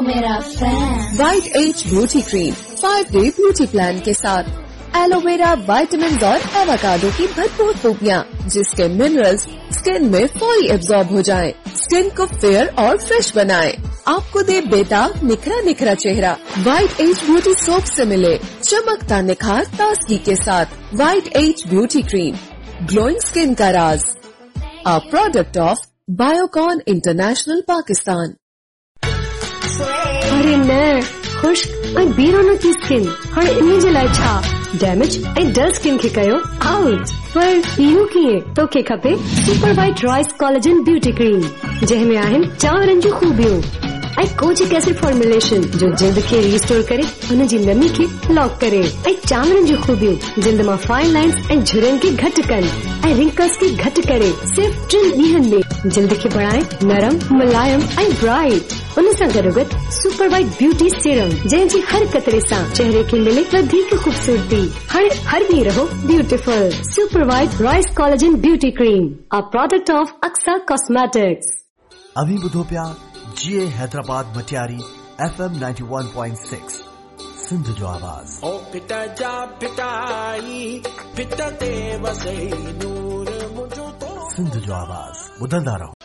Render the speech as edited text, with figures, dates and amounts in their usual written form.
मेरा fan. White as beauty cream 5 day beauty plan के साथ एलोवेरा, विटामिन और एवोकाडो की भरपूर खूबियाँ, जिसके मिनरल्स स्किन में फौरी एब्जॉर्ब हो जाएं, स्किन को फेयर और फ्रेश बनाएं, आपको दे बेदाग निखरा निखरा चेहरा। वाइट एज ब्यूटी सोप से मिले चमकता निखार ताजगी के साथ। White as beauty cream, glowing skin का राज। A product of Biocon international Pakistan. अरे न खुश्क ऐं बीरोनकी स्किन हाणे इन जे लाइ छा डैमेज ऐं डल स्किन खे कयो आउट। पर इहो कीअं? तोखे खपे super white rice collagen beauty cream, जंहिंमें आहिनि चांवरनि जूं खूबियूं ऐं कोजिक एसिड फॉर्मुलेशन जो जिल्द खे रिस्टोर करे हुन जी नमी खे लॉक करे, ऐं चांवरनि जूं खूबियूं जिल्द मां फाइन लाइन्स ऐं झुरियुनि खे घटि कनि ऐं रिंकल्स खे घटि करे सिर्फ 3 ॾींहनि में जिल्द खे बणाए नरम, मुलायम ऐं ब्राइट। उन सां गॾोगॾु सुपर वाइट ब्यूटी सीरम, जंहिंजी हर कतरे सां चेहरे खे मिले वधीक खूबसूरती। हाणे हर ॾींहुं रहो beautiful. Super white rice collagen beauty cream, a product of Aqsa cosmetics. अभी ॿुधो पिया GA हैदराबाद मटियारी FM 91.6 सिंध जो आवाज़। ओ पिता जा पिताई पिता ते वसई नूर मुझो तो सिंध जो आवाज़ ॿुधंदा रहो।